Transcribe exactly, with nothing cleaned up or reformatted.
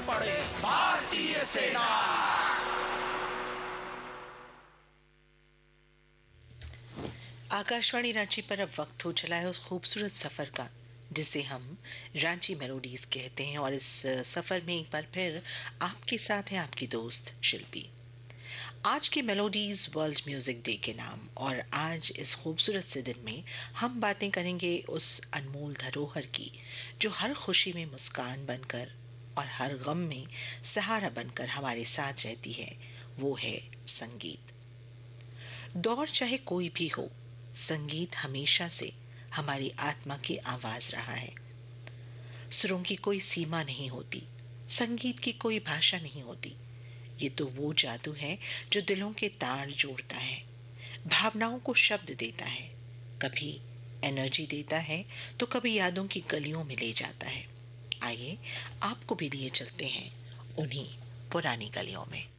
पड़े भारतीय सेना। आकाशवाणी रांची पर अब वक्त हो चला है उस खूबसूरत सफर का जिसे हम रांची मेलोडीज कहते हैं। और इस सफर में एक बार फिर आपके साथ है आपकी दोस्त शिल्पी। आज की मेलोडीज वर्ल्ड म्यूजिक डे के नाम, और आज इस खूबसूरत से दिन में हम बातें करेंगे उस अनमोल धरोहर की जो हर खुशी में मुस्कान बनकर और हर गम में सहारा बनकर हमारे साथ रहती है। वो है संगीत। दौर चाहे कोई भी हो, संगीत हमेशा से हमारी आत्मा की आवाज रहा है। सुरों की कोई सीमा नहीं होती, संगीत की कोई भाषा नहीं होती। ये तो वो जादू है जो दिलों के तार जोड़ता है, भावनाओं को शब्द देता है, कभी एनर्जी देता है तो कभी यादों की गलियों में ले जाता है। आइए आपको भी लिए चलते हैं उन्हीं पुरानी गलियों में।